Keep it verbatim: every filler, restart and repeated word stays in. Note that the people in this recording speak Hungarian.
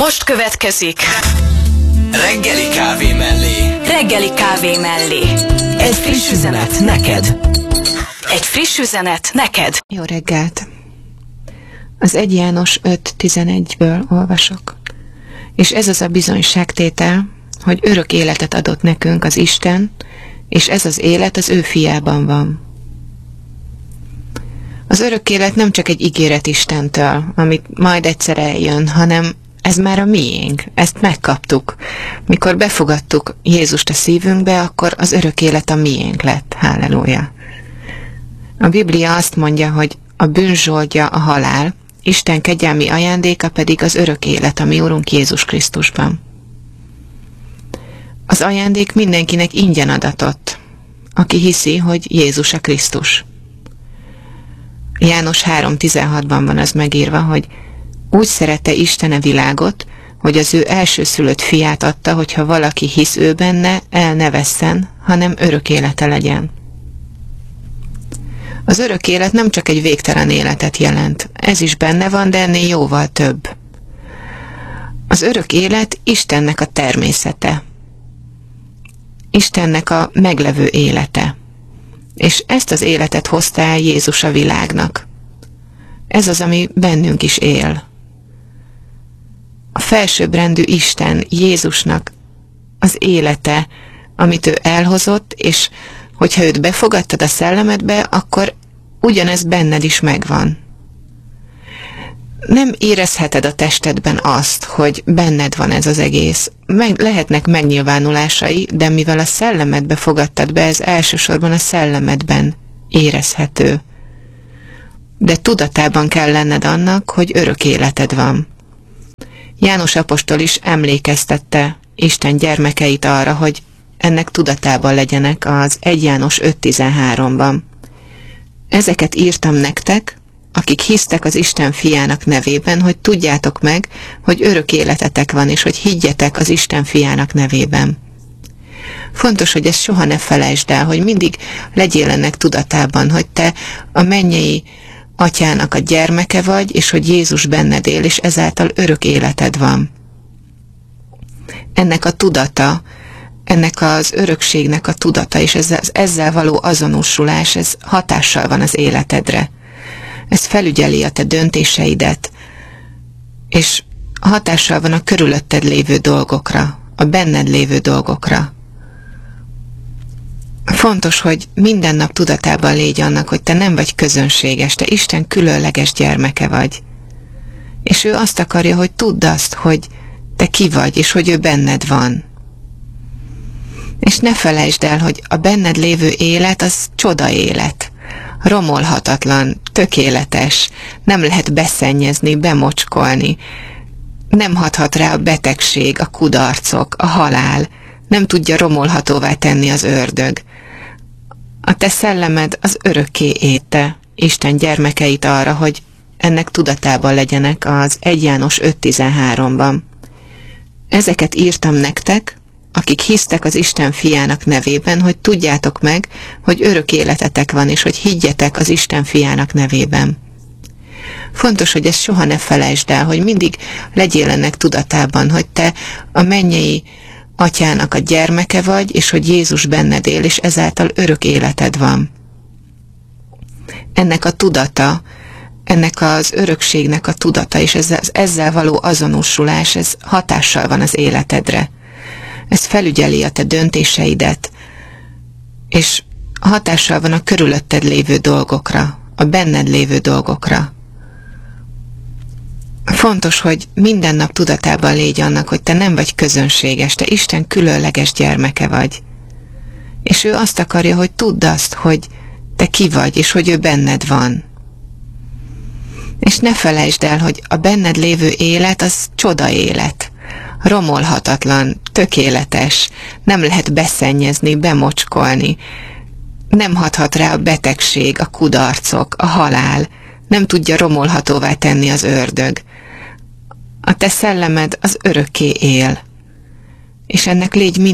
Most következik Reggeli kávé mellé. Reggeli kávé mellé. Egy friss üzenet neked. Egy friss üzenet neked. Jó reggelt! Az egy János öt tizenegyből olvasok. És ez az a bizonyságtétel, hogy örök életet adott nekünk az Isten, és ez az élet az ő fiában van. Az örök élet nem csak egy ígéret Istentől, amit majd egyszer eljön, hanem ez már a miénk, ezt megkaptuk. Mikor befogadtuk Jézust a szívünkbe, akkor az örök élet a miénk lett. Halleluja! A Biblia azt mondja, hogy a bűn zsoldja a halál, Isten kegyelmi ajándéka pedig az örök élet, a mi Urunk Jézus Krisztusban. Az ajándék mindenkinek ingyen adatott, aki hiszi, hogy Jézus a Krisztus. János három tizenhatban van az megírva, hogy úgy szerette Isten a világot, hogy az ő elsőszülött fiát adta, hogyha valaki hisz ő benne, el ne vesszen, hanem örök élete legyen. Az örök élet nem csak egy végtelen életet jelent, ez is benne van, de ennél jóval több. Az örök élet Istennek a természete, Istennek a meglevő élete, és ezt az életet hozta el Jézus a világnak. Ez az, ami bennünk is él. A felsőbbrendű Isten, Jézusnak az élete, amit ő elhozott, és hogyha őt befogadtad a szellemedbe, akkor ugyanez benned is megvan. Nem érezheted a testedben azt, hogy benned van ez az egész. Meg, lehetnek megnyilvánulásai, de mivel a szellemedbe fogadtad be, ez elsősorban a szellemedben érezhető. De tudatában kell lenned annak, hogy örök életed van. János apostol is emlékeztette Isten gyermekeit arra, hogy ennek tudatában legyenek az egy János öt tizenháromban. Ezeket írtam nektek, akik hisztek az Isten fiának nevében, hogy tudjátok meg, hogy örök életetek van, és hogy higgyetek az Isten fiának nevében. Fontos, hogy ezt soha ne felejtsd el, hogy mindig legyél ennek tudatában, hogy te a mennyei Atyának a gyermeke vagy, és hogy Jézus benned él, és ezáltal örök életed van. Ennek a tudata, ennek az örökségnek a tudata, és ezzel, ezzel való azonosulás, ez hatással van az életedre. Ez felügyeli a te döntéseidet, és hatással van a körülötted lévő dolgokra, a benned lévő dolgokra. Fontos, hogy minden nap tudatában légy annak, hogy te nem vagy közönséges, te Isten különleges gyermeke vagy. És ő azt akarja, hogy tudd azt, hogy te ki vagy, és hogy ő benned van. És ne felejtsd el, hogy a benned lévő élet az csoda élet. Romolhatatlan, tökéletes, nem lehet beszennyezni, bemocskolni. Nem hathat rá a betegség, a kudarcok, a halál, nem tudja romolhatóvá tenni az ördög. A te szellemed az örökké élte Isten gyermekeit arra, hogy ennek tudatában legyenek az egy János öt tizenháromban. Ezeket írtam nektek, akik hisztek az Isten fiának nevében, hogy tudjátok meg, hogy örök életetek van, és hogy higgyetek az Isten fiának nevében. Fontos, hogy ezt soha ne felejtsd el, hogy mindig legyél ennek tudatában, hogy te a mennyei Atyának a gyermeke vagy, és hogy Jézus benned él, és ezáltal örök életed van. Ennek a tudata, ennek az örökségnek a tudata, és ezzel, ezzel való azonosulás, ez hatással van az életedre. Ez felügyeli a te döntéseidet, és hatással van a körülötted lévő dolgokra, a benned lévő dolgokra. Fontos, hogy minden nap tudatában légy annak, hogy te nem vagy közönséges, te Isten különleges gyermeke vagy. És ő azt akarja, hogy tudd azt, hogy te ki vagy, és hogy ő benned van. És ne felejtsd el, hogy a benned lévő élet az csoda élet. Romolhatatlan, tökéletes, nem lehet beszennyezni, bemocskolni. Nem hathat rá a betegség, a kudarcok, a halál, nem tudja romolhatóvá tenni az ördög. A te szellemed az örökké él, és ennek légy mindig